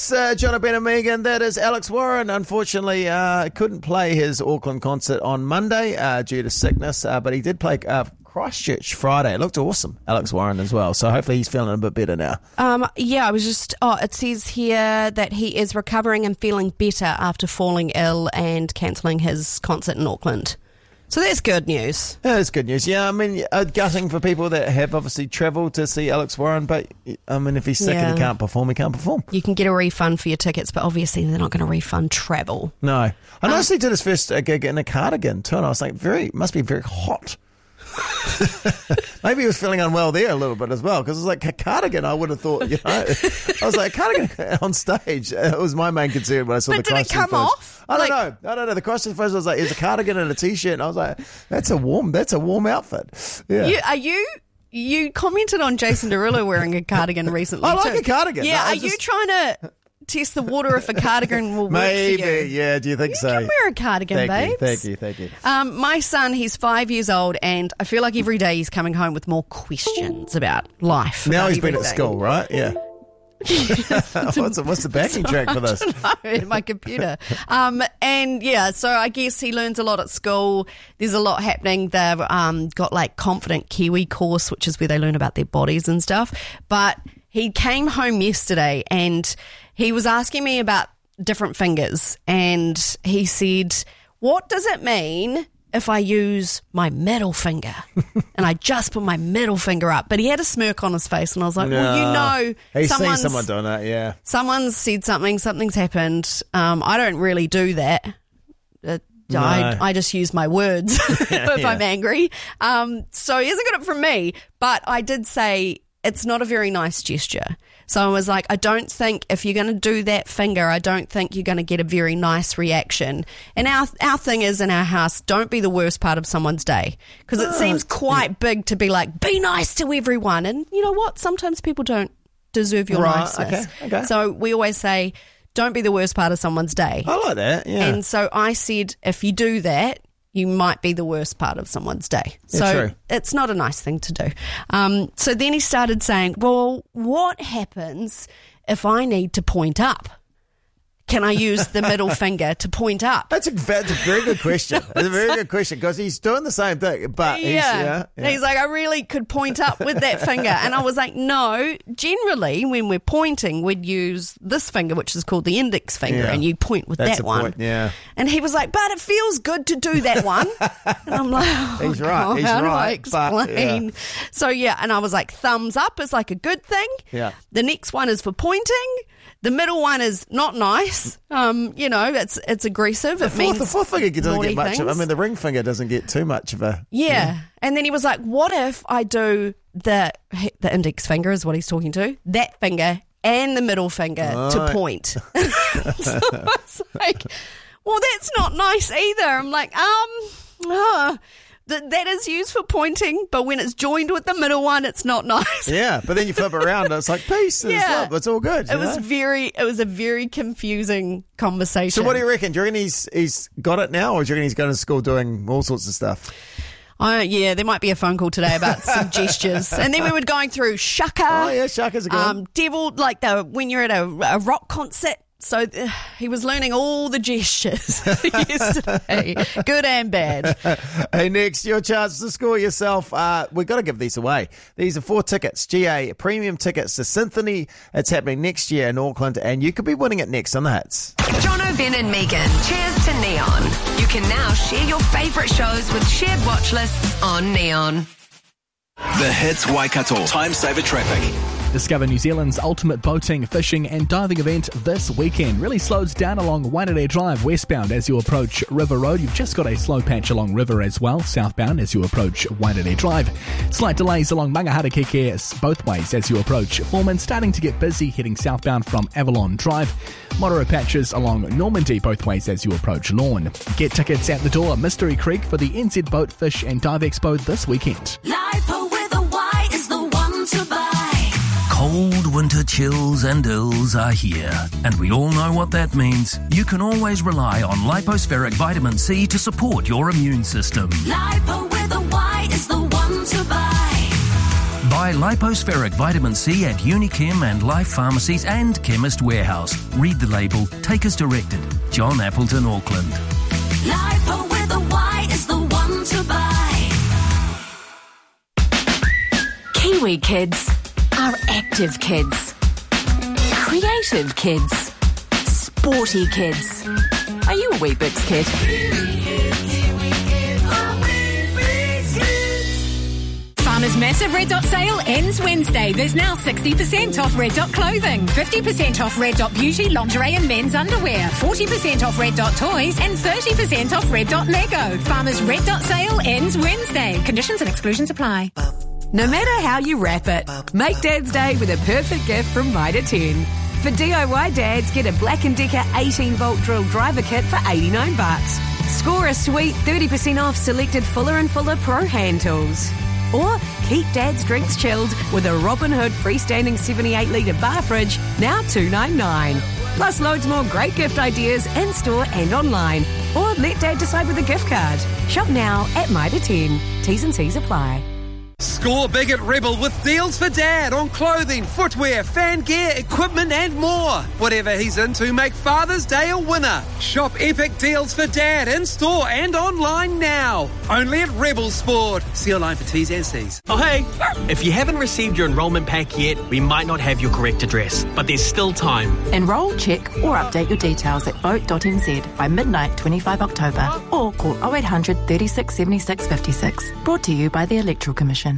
John Ben and Megan, that is Alex Warren. Unfortunately, couldn't play his Auckland concert on Monday due to sickness, but he did play Christchurch Friday. It looked awesome, Alex Warren as well. So hopefully he's feeling a bit better now. It says here that he is recovering and feeling better after falling ill and cancelling his concert in Auckland. So that's good news. Yeah, that's good news. Yeah, I mean, gutting for people that have obviously travelled to see Alex Warren, but I mean, if he's sick and he can't perform, he can't perform. You can get a refund for your tickets, but obviously they're not going to refund travel. No. I noticed he did his first gig in a cardigan too, and I was like, must be very hot. Maybe he was feeling unwell there a little bit as well, because it was like a cardigan. I would have thought, I was like, cardigan on stage. It was my main concern when I saw the Christchurch. But did it come off? I don't know. The Christchurch photos, I was like, it's a cardigan and a t-shirt, and I was like, that's a warm outfit. Yeah. You commented on Jason Derulo wearing a cardigan recently. I like a cardigan. Yeah, are you trying to test the water if a cardigan will work for you? Maybe, yeah. Do you think so? You can wear a cardigan, babes. Thank you. My son, he's 5 years old, and I feel like every day he's coming home with more questions about life. Now he's been at school, right? Yeah. What's the backing track for this? In my computer. So I guess he learns a lot at school. There's a lot happening. They've got like Confident Kiwi course, which is where they learn about their bodies and stuff. But he came home yesterday and he was asking me about different fingers, and he said, what does it mean if I use my middle finger? And I just put my middle finger up. But he had a smirk on his face, and I was like, he's seen someone doing that, yeah. Someone's said something's happened. I don't really do that. I just use my words if I'm angry. So he hasn't got it from me, but I did say it's not a very nice gesture. So I was like, I don't think if you're going to do that finger, I don't think you're going to get a very nice reaction. And our thing is in our house, don't be the worst part of someone's day. Because it seems quite big to be like, be nice to everyone. And you know what? Sometimes people don't deserve your niceness. Okay. So we always say, don't be the worst part of someone's day. I like that, yeah. And so I said, if you do that, you might be the worst part of someone's day. So it's not a nice thing to do. So then he started saying, well, what happens if I need to point up? Can I use the middle finger to point up? That's a very good question. It's a very good question, because he's doing the same thing. But he's like, I really could point up with that finger. And I was like, no, generally when we're pointing, we'd use this finger, which is called the index finger, and you point with that one. Point, yeah. And he was like, but it feels good to do that one. And I'm like, he's right. He's how right. do I explain? But, So, and I was like, thumbs up is like a good thing. Yeah. The next one is for pointing. The middle one is not nice. It's aggressive. The fourth finger doesn't get much things. I mean, the ring finger doesn't get too much of a... Yeah. And then he was like, what if I do the index finger is what he's talking to, that finger and the middle finger to point? So I was like, well, that's not nice either. I'm like, that is used for pointing, but when it's joined with the middle one, it's not nice. Yeah, but then you flip it around and it's like peace. And it's all good. It was a very confusing conversation. So what do you reckon? Do you reckon he's got it now, or do you reckon he's going to school doing all sorts of stuff? There might be a phone call today about some gestures. And then we were going through shaka. Oh, yeah, shaka's a good one. Devil, like when you're at a rock concert. So he was learning all the gestures yesterday, good and bad. Hey, next, your chance to score yourself. We've got to give these away. These are 4 tickets, GA premium tickets to Symphony. It's happening next year in Auckland, and you could be winning it next on the Hits. Jono, Ben and Megan, cheers to Neon. You can now share your favourite shows with shared watch lists on Neon. The Hits Waikato Time Saver Traffic. Discover New Zealand's ultimate boating, fishing and diving event this weekend. Really slows down along Waitanere Drive westbound as you approach River Road. You've just got a slow patch along River as well, southbound as you approach Waitanere Drive. Slight delays along Mangaharakeke both ways as you approach Foreman, starting to get busy heading southbound from Avalon Drive. Moderate patches along Normandy both ways as you approach Lorne. Get tickets at the door, Mystery Creek, for the NZ Boat, Fish and Dive Expo this weekend. Lipo with a Y is the one to buy. Cold winter chills and ills are here, and we all know what that means. You can always rely on Lipospheric Vitamin C to support your immune system. Lipo with a Y is the one to buy. Buy Lipospheric Vitamin C at Unichem and Life Pharmacies and Chemist Warehouse. Read the label. Take as directed. John Appleton, Auckland. Lipo with a Y is the one to buy. Kiwi kids are active kids, creative kids, sporty kids. Are you a Weet-Bix kid? Farmer's massive Red Dot sale ends Wednesday. There's now 60% off Red Dot clothing, 50% off Red Dot beauty, lingerie and men's underwear, 40% off Red Dot toys and 30% off Red Dot Lego. Farmer's Red Dot sale ends Wednesday. Conditions and exclusions apply. No matter how you wrap it, make Dad's Day with a perfect gift from Mitre 10. For DIY dads, get a Black & Decker 18-volt drill driver kit for $89. Score a sweet 30% off selected Fuller & Fuller Pro hand tools. Or keep Dad's drinks chilled with a Robin Hood freestanding 78-litre bar fridge, now $2.99. Plus loads more great gift ideas in-store and online. Or let Dad decide with a gift card. Shop now at Mitre 10. T's and C's apply. Score big at Rebel with deals for Dad on clothing, footwear, fan gear, equipment and more. Whatever he's into, make Father's Day a winner. Shop epic deals for Dad in store and online now. Only at Rebel Sport. See online for T's and C's. Oh hey, if you haven't received your enrolment pack yet, we might not have your correct address, but there's still time. Enrol, check or update your details at vote.nz by midnight 25 October or call 0800 36 76 56. Brought to you by the Electoral Commission.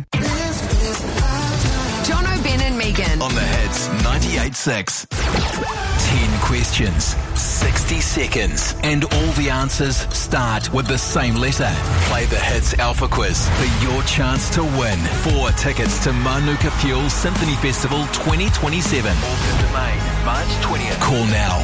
Jono, Ben and Megan. On the Hits 98.6. 10 questions, 60 seconds, and all the answers start with the same letter. Play the Hits Alpha Quiz for your chance to win 4 tickets to Manuka Fuel Symphony Festival 2027. Auckland Domain, March 20th. Call now